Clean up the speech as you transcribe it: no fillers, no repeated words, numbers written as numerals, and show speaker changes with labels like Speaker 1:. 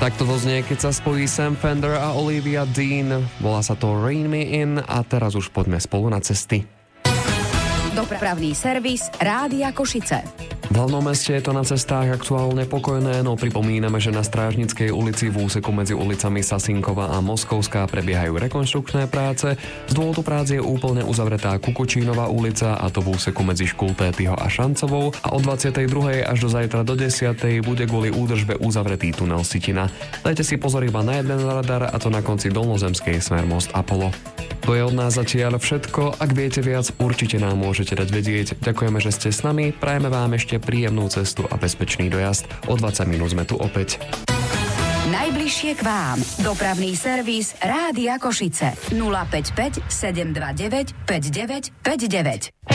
Speaker 1: Takto to znie, keď sa spojí Sam Fender a Olivia Dean. Volá sa to Rain Me In a teraz už poďme spolu na cesty.
Speaker 2: Dopravný servis Rádia Košice.
Speaker 1: V hlavnom meste je to na cestách aktuálne pokojné, no pripomíname, že na Strážnickej ulici v úseku medzi ulicami Sasinkova a Moskovská prebiehajú rekonštrukčné práce. Z dôvodu prác je úplne uzavretá Kukučínova ulica, a to v úseku medzi Škultétyho a Šancovou, a od 22. až do zajtra do 10. bude kvôli údržbe uzavretý tunel Sitina. Dajte si pozor iba na jeden radar, a to na konci Dolnozemskej smer most Apollo. To je od nás zatiaľ všetko. Ak viete viac, určite nám môžete dať vedieť. Ďakujeme, že ste s nami. Prajeme vám ešte príjemnú cestu a bezpečný dojazd. O 20 minút sme tu opäť.
Speaker 2: Najbližšie k vám. Dopravný servis Rádia Košice. 055 729 5959.